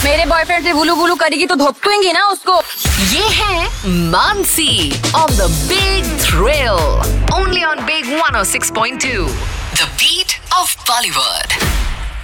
मेरे बॉयफ्रेंड से बुलू बुलू करेगी तो धोपटूंगी ना उसको। ये है Mansi on the big thrill only on big 106.2 the beat of Bollywood.